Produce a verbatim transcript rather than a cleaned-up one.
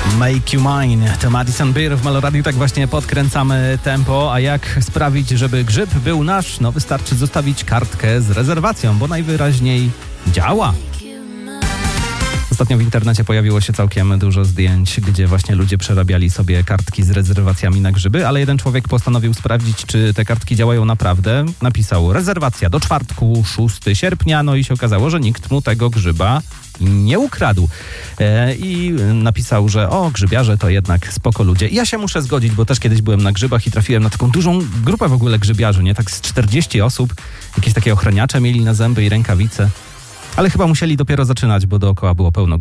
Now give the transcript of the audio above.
Make You Mine to Madison Beer w Meloradiu. Tak właśnie podkręcamy tempo. A jak sprawić, żeby grzyb był nasz? No wystarczy zostawić kartkę z rezerwacją, bo najwyraźniej działa. Ostatnio w internecie pojawiło się całkiem dużo zdjęć, gdzie właśnie ludzie przerabiali sobie kartki z rezerwacjami na grzyby, ale jeden człowiek postanowił sprawdzić, czy te kartki działają naprawdę. Napisał rezerwacja do czwartku, szóstego sierpnia, no i się okazało, że nikt mu tego grzyba nie ukradł. E, I napisał, że o, grzybiarze to jednak spoko ludzie. I ja się muszę zgodzić, bo też kiedyś byłem na grzybach i trafiłem na taką dużą grupę w ogóle grzybiarzy, nie? Tak z czterdzieści osób, jakieś takie ochraniacze mieli na zęby i rękawice. Ale chyba musieli dopiero zaczynać, bo dookoła było pełno